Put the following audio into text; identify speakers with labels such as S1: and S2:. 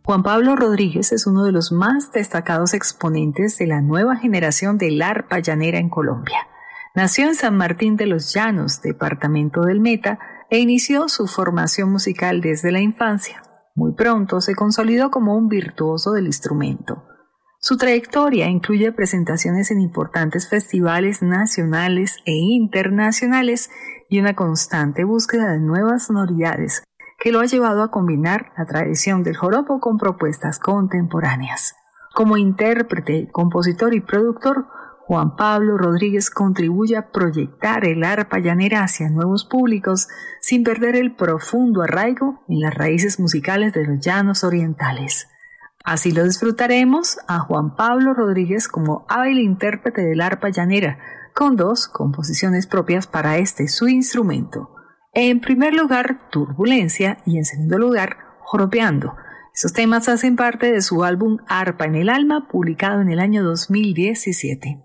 S1: Juan Pablo Rodríguez es uno de los más destacados exponentes de la nueva generación del arpa llanera en Colombia. Nació en San Martín de los Llanos, departamento del Meta, e inició su formación musical desde la infancia. Muy pronto se consolidó como un virtuoso del instrumento. Su trayectoria incluye presentaciones en importantes festivales nacionales e internacionales y una constante búsqueda de nuevas sonoridades que lo ha llevado a combinar la tradición del joropo con propuestas contemporáneas. Como intérprete, compositor y productor, Juan Pablo Rodríguez contribuye a proyectar el arpa llanera hacia nuevos públicos sin perder el profundo arraigo en las raíces musicales de los llanos orientales. Así lo disfrutaremos a Juan Pablo Rodríguez como hábil intérprete del arpa llanera, con 2 composiciones propias para su instrumento. En primer lugar, Turbulencia, y en segundo lugar, Joropeando. Esos temas hacen parte de su álbum Arpa en el Alma, publicado en el año 2017.